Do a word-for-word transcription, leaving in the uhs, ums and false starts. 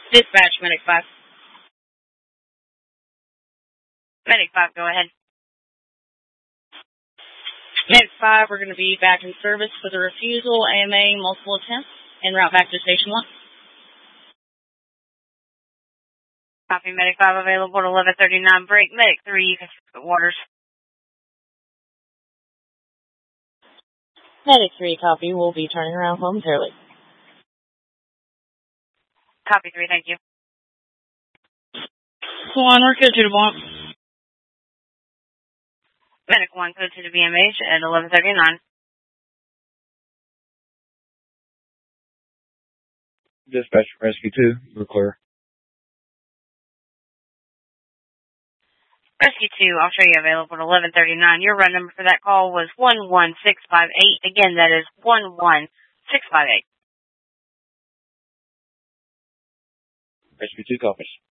Dispatch, Medic five. Medic five, go ahead. Medic five, we're going to be back in service for the refusal, A M A, multiple attempts, en route back to Station one. Copy, Medic five available at eleven thirty-nine break. Medic three, you can skip waters. Medic three, copy. We'll be turning around momentarily. Copy three, thank you. One, we're good to the bump. Medic one, code to the B M H at eleven thirty-nine. Dispatch Rescue two, we're clear. Rescue two, I'll show you available at eleven thirty-nine. Your run number for that call was one one six five eight. Again, that is one one six five eight. Rescue two copies.